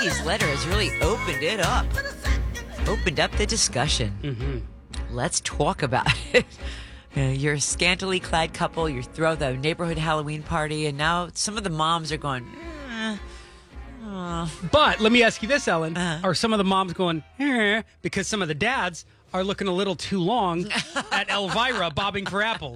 Maggie's letter has really opened it up. Opened up the discussion. Mm-hmm. Let's talk about it. You're a scantily clad couple. You throw the neighborhood Halloween party, and now some of the moms are going, But let me ask you this, Ellen. Are some of the moms going, because some of the dads are looking a little too long at Elvira bobbing for apples?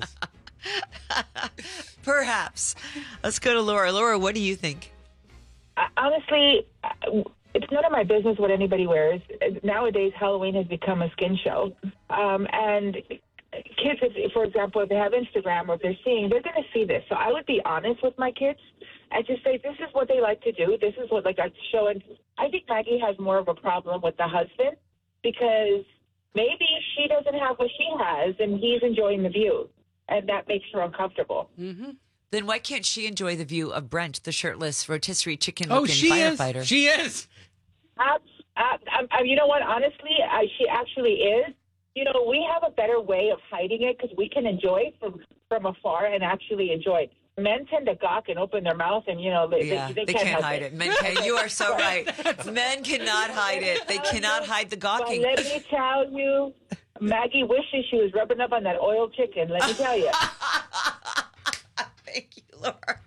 Perhaps. Let's go to Laura. Laura, what do you think? Honestly, it's none of my business what anybody wears. Nowadays, Halloween has become a skin show. And kids, for example, if they have Instagram or if they're seeing, they're going to see this. So I would be honest with my kids and just say, this is what they like to do. This is what they like to show. And I think Maggie has more of a problem with the husband because maybe she doesn't have what she has and he's enjoying the view. And that makes her uncomfortable. Mm-hmm. Then why can't she enjoy the view of Brent, the shirtless rotisserie chicken-looking firefighter? She is. You know what? Honestly, she actually is. You know, we have a better way of hiding it because we can enjoy it from afar and actually enjoy it. Men tend to gawk and open their mouth, and, you know, they can't hide it. Men can. You are so right. Men cannot hide it. They cannot hide the gawking. But let me tell you, Maggie wishes she was rubbing up on that oiled chicken. Let me tell you. Thank you, Laura.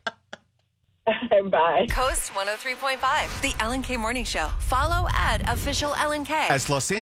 Bye. Coast 103.5, the Ellen K Morning Show. Follow @official Ellen K. As Los Angeles